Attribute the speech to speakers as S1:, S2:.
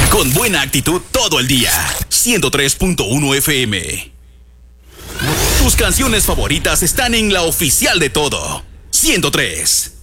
S1: Con buena actitud todo el día. 103.1 FM. Tus canciones favoritas están en la oficial de todo. 103.